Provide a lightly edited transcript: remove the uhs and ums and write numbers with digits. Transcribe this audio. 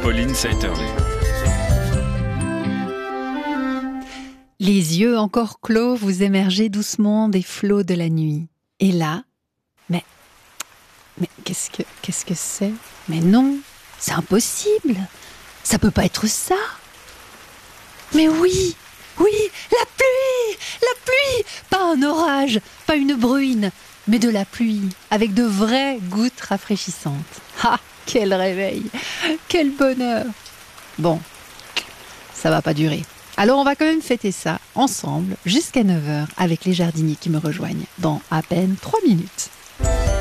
Pauline Saiterley. Les yeux encore clos, vous émergez doucement des flots de la nuit. Et là, mais qu'est-ce que c'est? Mais non, c'est impossible. Ça peut pas être ça. Mais oui, la pluie, pas un orage, pas une bruine, mais de la pluie, avec de vraies gouttes rafraîchissantes. Ah, quel réveil, quel bonheur. Bon, ça va pas durer. Alors on va quand même fêter ça ensemble jusqu'à 9h avec les jardiniers qui me rejoignent dans à peine 3 minutes.